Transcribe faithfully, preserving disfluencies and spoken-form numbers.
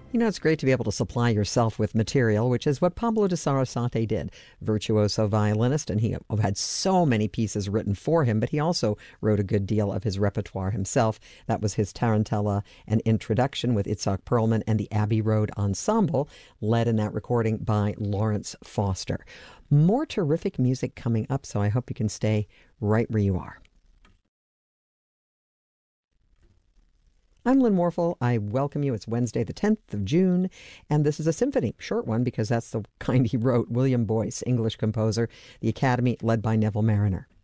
You know, it's great to be able to supply yourself with material, which is what Pablo de Sarasate did. Virtuoso violinist, and he had so many pieces written for him, but he also wrote a good deal of his repertoire himself. That was his Tarantella and Introduction with Itzhak Perlman and the Abbey Road Ensemble, led in that recording by Lawrence Foster. More terrific music coming up, so I hope you can stay right where you are. I'm Lynn Warfel. I welcome you. It's Wednesday, the tenth of June, and this is a symphony, short one because that's the kind he wrote. William Boyce, English composer, the Academy led by Neville Marriner.